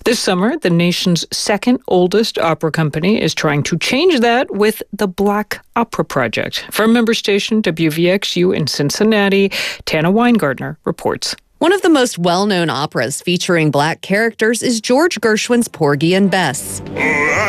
This summer, the nation's second oldest opera company is trying to change that with the Black Opera Project. From member station WVXU in Cincinnati, Tana Weingartner reports. One of the most well-known operas featuring Black characters is George Gershwin's Porgy and Bess.